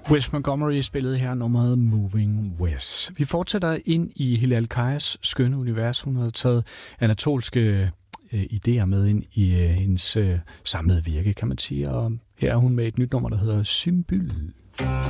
Wes Montgomery spillede her nummeret Moving West. Vi fortsætter ind i Hilal Kayas skønne univers. Hun har taget anatolske idéer med ind i hendes samlede virke, kan man sige. Og her er hun med et nyt nummer, der hedder Symbol.